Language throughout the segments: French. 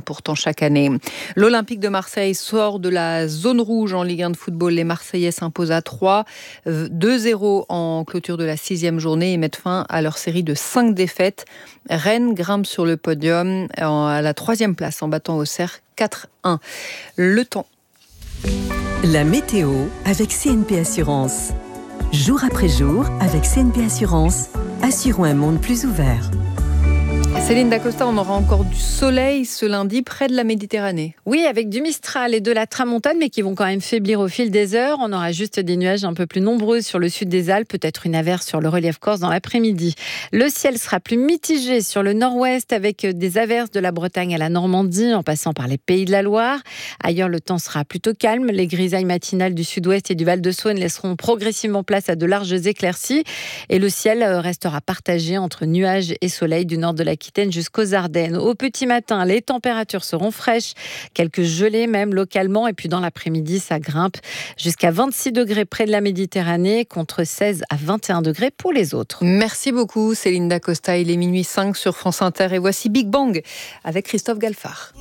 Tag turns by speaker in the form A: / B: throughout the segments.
A: pourtant chaque année. L'Olympique de Marseille sort de la zone rouge en Ligue 1 de football. Les Marseillais s'imposent à 3, 2-0 en clôture de la 6e journée et mettent fin à leur série de 5 défaites. Rennes grimpe sur le podium à la 3e place en battant Auxerre 4-1. Le temps.
B: La météo avec CNP Assurance. Jour après jour, avec CNP Assurance, assurons un monde plus ouvert.
A: Céline Dacosta, on aura encore du soleil ce lundi près de la Méditerranée.
C: Oui, avec du Mistral et de la Tramontane, mais qui vont quand même faiblir au fil des heures. On aura juste des nuages un peu plus nombreux sur le sud des Alpes, peut-être une averse sur le relief corse dans l'après-midi. Le ciel sera plus mitigé sur le nord-ouest, avec des averses de la Bretagne à la Normandie, en passant par les Pays de la Loire. Ailleurs, le temps sera plutôt calme. Les grisailles matinales du sud-ouest et du Val-de-Saône laisseront progressivement place à de larges éclaircies. Et le ciel restera partagé entre nuages et soleil du nord de l'Aquitaine jusqu'aux Ardennes. Au petit matin, les températures seront fraîches, quelques gelées même localement, et puis dans l'après-midi, ça grimpe jusqu'à 26 degrés près de la Méditerranée, contre 16 à 21 degrés pour les autres.
A: Merci beaucoup Céline Dacosta, il est minuit 5 sur France Inter et voici Big Bang avec Christophe Galfard.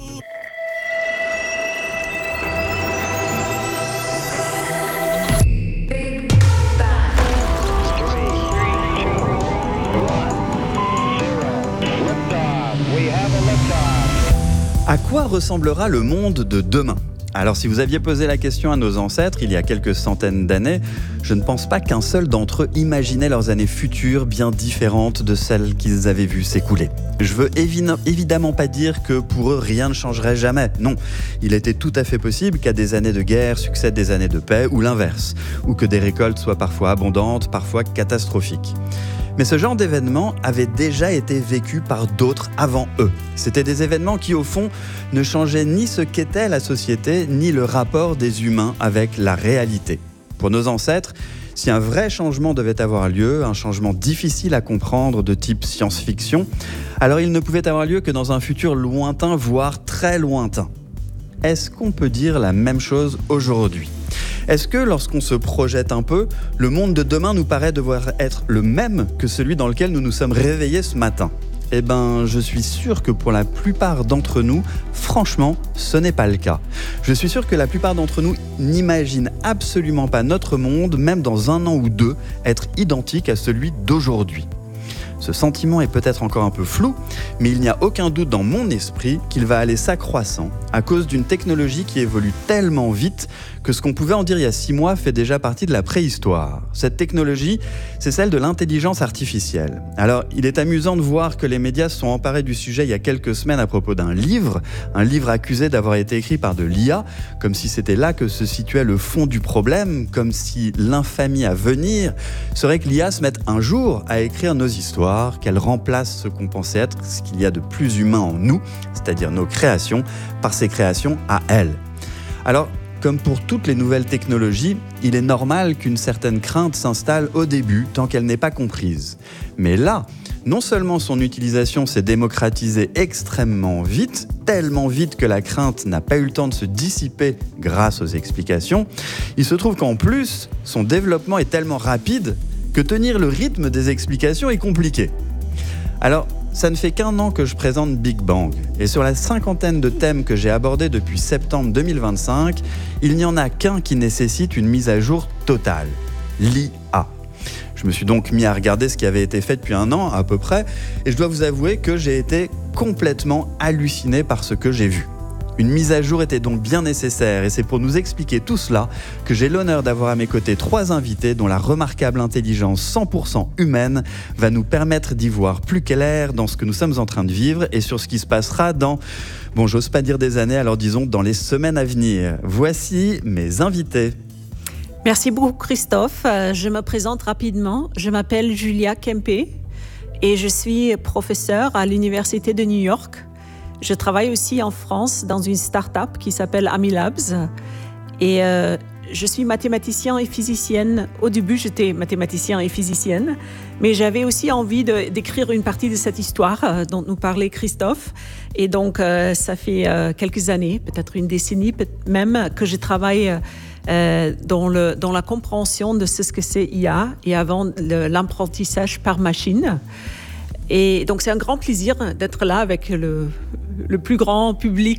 D: À quoi ressemblera le monde de demain ? Alors si vous aviez posé la question à nos ancêtres il y a quelques centaines d'années, je ne pense pas qu'un seul d'entre eux imaginait leurs années futures bien différentes de celles qu'ils avaient vues s'écouler. Je veux évidemment pas dire que pour eux rien ne changerait jamais. Non, il était tout à fait possible qu'à des années de guerre succèdent des années de paix ou l'inverse, ou que des récoltes soient parfois abondantes, parfois catastrophiques. Mais ce genre d'événement avait déjà été vécu par d'autres avant eux. C'était des événements qui, au fond, ne changeaient ni ce qu'était la société, ni le rapport des humains avec la réalité. Pour nos ancêtres, si un vrai changement devait avoir lieu, un changement difficile à comprendre de type science-fiction, alors il ne pouvait avoir lieu que dans un futur lointain, voire très lointain. Est-ce qu'on peut dire la même chose aujourd'hui ? Est-ce que lorsqu'on se projette un peu, le monde de demain nous paraît devoir être le même que celui dans lequel nous nous sommes réveillés ce matin ? Eh ben, je suis sûr que pour la plupart d'entre nous, franchement, ce n'est pas le cas. Je suis sûr que la plupart d'entre nous n'imaginent absolument pas notre monde, même dans 1 an ou 2, être identique à celui d'aujourd'hui. Ce sentiment est peut-être encore un peu flou, mais il n'y a aucun doute dans mon esprit qu'il va aller s'accroissant à cause d'une technologie qui évolue tellement vite que ce qu'on pouvait en dire il y a 6 mois fait déjà partie de la préhistoire. Cette technologie, c'est celle de l'intelligence artificielle. Alors, il est amusant de voir que les médias se sont emparés du sujet il y a quelques semaines à propos d'un livre accusé d'avoir été écrit par de l'IA, comme si c'était là que se situait le fond du problème, comme si l'infamie à venir serait que l'IA se mette un jour à écrire nos histoires, qu'elle remplace ce qu'on pensait être ce qu'il y a de plus humain en nous, c'est-à-dire nos créations, par ses créations à elle. Alors, comme pour toutes les nouvelles technologies, il est normal qu'une certaine crainte s'installe au début tant qu'elle n'est pas comprise. Mais là, non seulement son utilisation s'est démocratisée extrêmement vite, tellement vite que la crainte n'a pas eu le temps de se dissiper grâce aux explications, il se trouve qu'en plus, son développement est tellement rapide que tenir le rythme des explications est compliqué. Alors, ça ne fait qu'1 an que je présente Big Bang. Et sur la 50aine de thèmes que j'ai abordés depuis septembre 2025, il n'y en a qu'un qui nécessite une mise à jour totale. L'IA. Je me suis donc mis à regarder ce qui avait été fait depuis 1 an à peu près, et je dois vous avouer que j'ai été complètement halluciné par ce que j'ai vu. Une mise à jour était donc bien nécessaire et c'est pour nous expliquer tout cela que j'ai l'honneur d'avoir à mes côtés 3 invités dont la remarquable intelligence 100% humaine va nous permettre d'y voir plus clair dans ce que nous sommes en train de vivre et sur ce qui se passera dans, j'ose pas dire des années, alors disons dans les semaines à venir. Voici mes invités.
E: Merci beaucoup Christophe. Je me présente rapidement. Je m'appelle Julia Kempe et je suis professeure à l'Université de New York. Je travaille aussi en France dans une start-up qui s'appelle Amilabs et je suis mathématicienne et physicienne. Au début, j'étais mathématicienne et physicienne, mais j'avais aussi envie d'écrire une partie de cette histoire dont nous parlait Christophe. Et donc, ça fait quelques années, peut-être une décennie même, que je travaille dans la compréhension de ce que c'est IA et avant l'apprentissage par machine. Et donc, c'est un grand plaisir d'être là avec le plus grand public